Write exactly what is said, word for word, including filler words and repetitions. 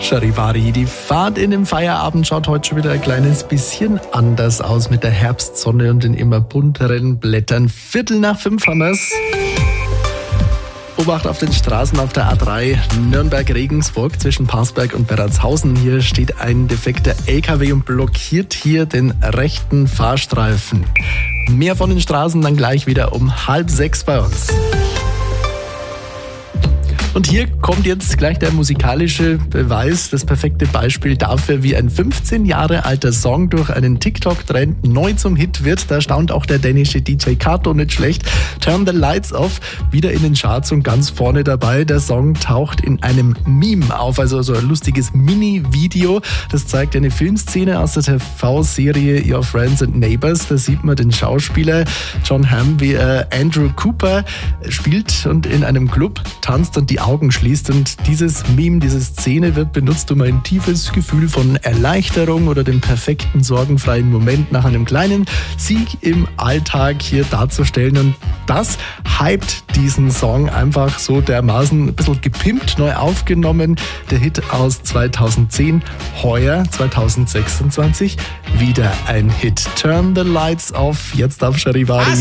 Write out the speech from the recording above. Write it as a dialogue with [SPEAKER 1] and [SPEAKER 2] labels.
[SPEAKER 1] Charivari, die Fahrt in den Feierabend schaut heute schon wieder ein kleines bisschen anders aus mit der Herbstsonne und den immer bunteren Blättern. Viertel nach fünf haben wir's. Obacht auf den Straßen auf der A drei Nürnberg-Regensburg zwischen Parsberg und Beratshausen. Hier steht ein defekter L K W und blockiert hier den rechten Fahrstreifen. Mehr von den Straßen dann gleich wieder um halb sechs bei uns. Und hier kommt jetzt gleich der musikalische Beweis, das perfekte Beispiel dafür, wie ein fünfzehn Jahre alter Song durch einen TikTok-Trend neu zum Hit wird. Da staunt auch der dänische D J Kato nicht schlecht. Turn the Lights Off, wieder in den Charts und ganz vorne dabei. Der Song taucht in einem Meme auf, also so ein lustiges Mini-Video. Das zeigt eine Filmszene aus der T V-Serie Your Friends and Neighbors. Da sieht man den Schauspieler John Hamm, wie er Andrew Cooper spielt und in einem Club tanzt und die Augen schließt. Und dieses Meme, diese Szene wird benutzt, um ein tiefes Gefühl von Erleichterung oder den perfekten, sorgenfreien Moment nach einem kleinen Sieg im Alltag hier darzustellen. Und das hypt diesen Song einfach so dermaßen ein bisschen gepimpt, neu aufgenommen. Der Hit aus zweitausendzehn, heuer zweitausendsechsundzwanzig wieder ein Hit. Turn the Lights Off, jetzt auf Charivari.